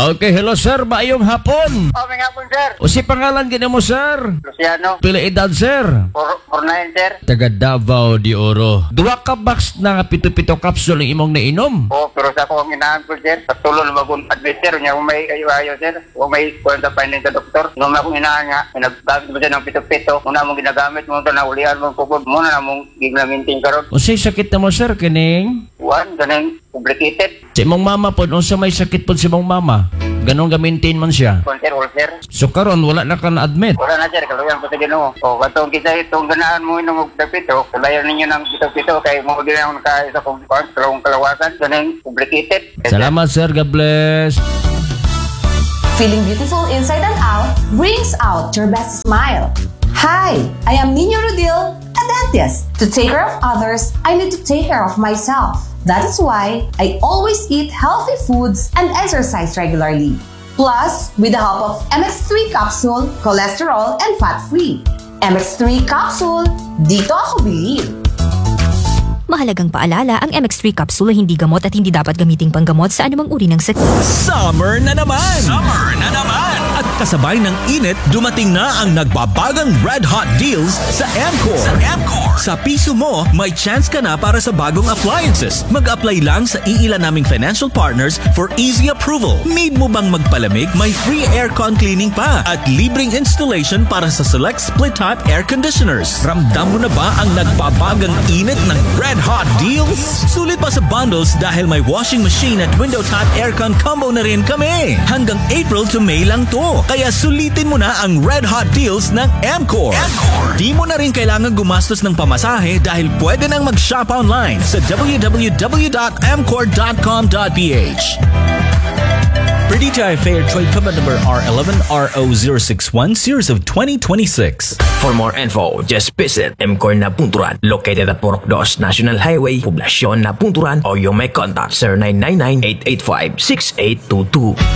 Okay, hello sir, maayong hapon. May hapon, sir. O si pangalan gina mo sir? Luciano. Pila edad sir? 49, sir. Taga Davao de Oro. Duwa ka box na nga pito-pito capsule ang imong nainom. Pero sa ako ang inahan ko, sir. Patulo na bagong admit, sir. Kung may ayo-ayo, sir. Kung may kwenta finding sa doktor. Nung akong inahan nga, naggamit mo siya ng pito-pito. Muna mong ginagamit mo ito na ulihan mong kupod. Muna na mong gignaminting karon. Unsay sakit na mo sir kining? Ganang complicated. Si imong mama pod unsa may sakit pod si imong mama? Ganong ga-maintain man siya. Sir, sir. So karon wala na ka na-admit. Wala na, sir. Kaluyan ko sa Ginoo. Katong kita itong ganahan mo ng pito-pito. Kalayan ninyo ng pito-pito. Kaya mo din ang nakaisa kong kalawasan. Ganang complicated. Salamat sir, God bless. Feeling beautiful inside and out brings out your best smile. Hi, I am Nino Rodil, a dentist. To take care of others, I need to take care of myself. That is why I always eat healthy foods and exercise regularly. Plus, with the help of MX3 capsule, cholesterol and fat-free. MX3 capsule, dito ako believe. Mahalagang paalala, ang MX3 capsule ay hindi gamot at hindi dapat gamiting panggamot sa anumang uri ng sakit. Summer na naman! Summer na naman! At kasabay ng init, dumating na ang nagbabagang red hot deals sa Amcor. Sa piso mo, may chance ka na para sa bagong appliances. Mag-apply lang sa iilan naming financial partners for easy approval. Need mo bang magpalamig? May free aircon cleaning pa at libreng installation para sa select split-type air conditioners. Ramdam mo na ba ang nagbabagang init ng red hot deals? Sulit pa sa bundles dahil may washing machine at window type aircon combo na rin kami. Hanggang April to May lang to. Kaya sulitin mo na ang red hot deals ng Amcor. Di mo na rin kailangan gumastos ng pamasahe dahil pwede nang mag-shop online sa www.amcor.com.ph. Per DTI Fair Trade Permit number R11RO061 series of 2026. For more info, just visit Mcor na Punturan, located at Purok 2 National Highway, Poblasyon na Punturan, o you may contact 0999-885-6822.